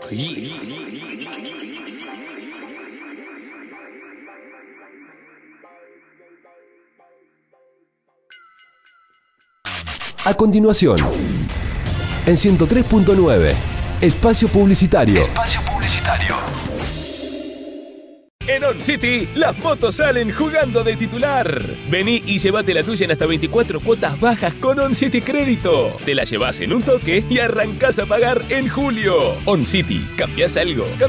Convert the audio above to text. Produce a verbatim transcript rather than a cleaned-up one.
Sí. A continuación, en ciento tres punto nueve, espacio publicitario. Espacio publicitario. En On City, las motos salen jugando de titular. Vení y llévate la tuya en hasta veinticuatro cuotas bajas con On City Crédito. Te la llevas en un toque y arrancás a pagar en julio. On City, ¿cambiás algo?